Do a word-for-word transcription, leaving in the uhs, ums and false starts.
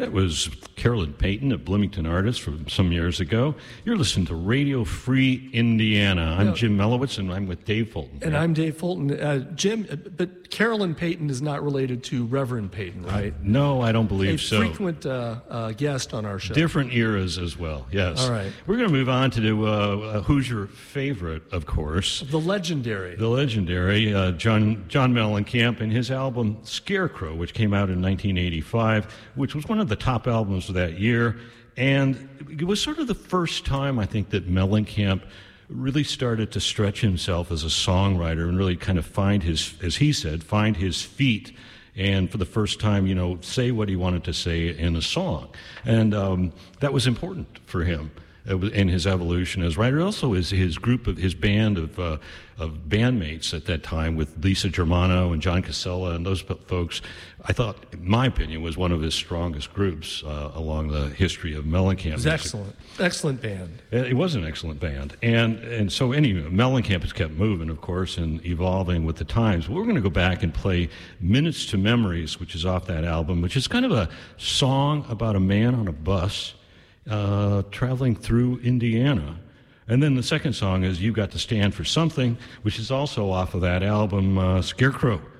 That was Carolyn Payton, a Bloomington artist from some years ago. You're listening to Radio Free Indiana. I'm No. Jim Melowitz, and I'm with Dave Fulton. And I'm Dave Fulton. Uh, Jim, uh, but Carolyn Payton is not related to Reverend Payton, right? No, I don't believe A so. frequent uh, uh, guest on our show. Different eras as well, yes. All right. We're going to move on to do, uh, uh, who's your favorite, of course. The legendary. The legendary uh, John John Mellencamp and his album Scarecrow, which came out in nineteen eighty-five, which was one of the top albums of that year. And it was sort of the first time, I think, that Mellencamp really started to stretch himself as a songwriter and really kind of find his, as he said, find his feet. And for the first time, you know, say what he wanted to say in a song. And um, that was important for him in his evolution as writer. Also, his his group of his band of uh, of bandmates at that time with Lisa Germano and John Casella and those folks, I thought, in my opinion, was one of his strongest groups uh, along the history of Mellencamp. It was excellent, excellent band. It was an excellent band, and and so anyway, Mellencamp has kept moving, of course, and evolving with the times. We're going to go back and play "Minutes to Memories," which is off that album, which is kind of a song about a man on a bus Uh, traveling through Indiana. And then the second song is You Got to Stand for Something, which is also off of that album, uh, Scarecrow.